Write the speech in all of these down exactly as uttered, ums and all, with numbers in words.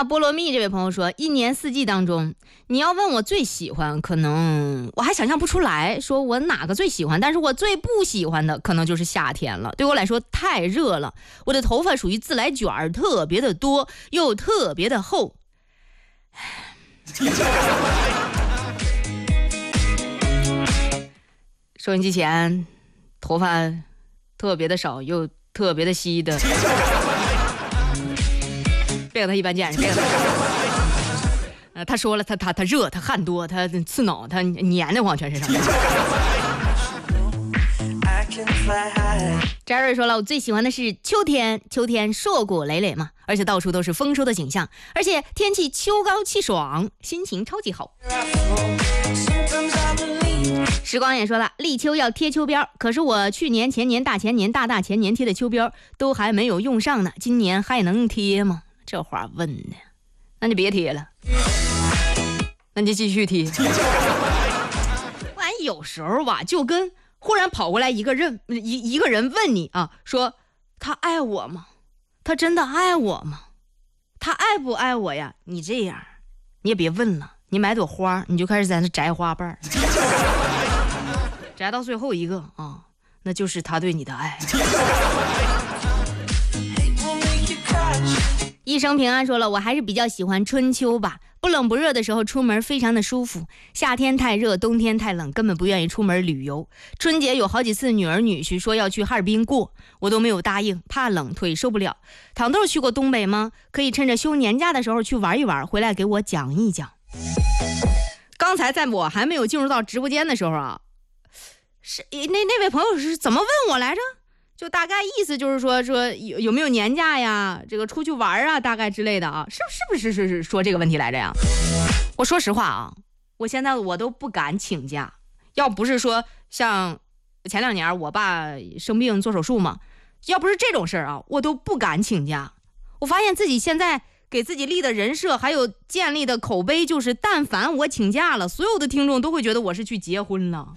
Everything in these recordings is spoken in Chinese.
那菠萝蜜这位朋友说，一年四季当中，你要问我最喜欢，可能我还想象不出来，说我哪个最喜欢，但是我最不喜欢的可能就是夏天了。对我来说太热了，我的头发属于自来卷儿，特别的多，又特别的厚。收音机前，头发特别的少，又特别的稀的。别跟他一般见识，别跟他呃，他说了，他他他热，他汗多，他刺挠，他黏得慌，全身上。翟瑞说了，我最喜欢的是秋天，秋天硕果累累嘛，而且到处都是丰收的景象，而且天气秋高气爽，心情超级好。时光也说了，立秋要贴秋膘，可是我去年、前年、大前年、大大前年贴的秋膘都还没有用上呢，今年还能贴吗？这话问的，那就别贴了，那你就继续贴。完有时候吧，就跟忽然跑过来一个人，一一个人问你啊，说他爱我吗？他真的爱我吗？他爱不爱我呀？你这样，你也别问了，你买朵花，你就开始在那摘花瓣，摘到最后一个啊，那就是他对你的爱。一生平安说了，我还是比较喜欢春秋吧，不冷不热的时候出门非常的舒服，夏天太热，冬天太冷，根本不愿意出门旅游。春节有好几次女儿女婿说要去哈尔滨过，我都没有答应，怕冷，腿受不了。糖豆去过东北吗？可以趁着休年假的时候去玩一玩，回来给我讲一讲。刚才在我还没有进入到直播间的时候啊，是那那位朋友是怎么问我来着？就大概意思就是说说有有没有年假呀，这个出去玩啊，大概之类的啊，是是不是是是说这个问题来着呀？我说实话啊，我现在我都不敢请假，要不是说像前两年我爸生病做手术嘛，要不是这种事儿啊，我都不敢请假。我发现自己现在给自己立的人设还有建立的口碑，就是但凡我请假了，所有的听众都会觉得我是去结婚了。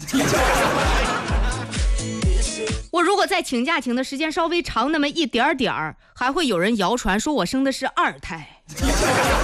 我如果再请假请的时间稍微长那么一点点儿，还会有人谣传说我生的是二胎。